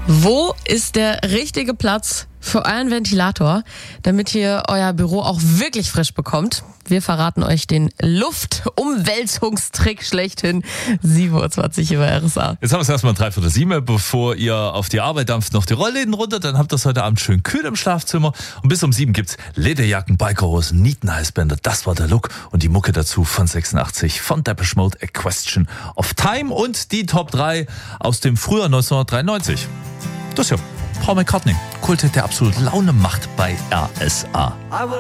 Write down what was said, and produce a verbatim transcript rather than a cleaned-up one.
Wo ist der richtige Platz für euren Ventilator, damit ihr euer Büro auch wirklich frisch bekommt? Wir verraten euch den Luftumwälzungstrick schlechthin. sieben Uhr zwanzig über R S A. Jetzt haben wir es erstmal drei Viertel sieben, bevor ihr auf die Arbeit dampft, noch die Rollläden runter. Dann habt ihr es heute Abend schön kühl im Schlafzimmer. Und bis um sieben gibt's Lederjacken, Bikerhosen, Nietenhalsbänder. Das war der Look. Und die Mucke dazu von sechsundachtzig von Depeche Mode, A Question of Time. Und die Top drei aus dem Frühjahr neunzehnhundertdreiundneunzig. Das ist ja Paul McCartney. Kulthit, der absolut Laune macht bei R S A.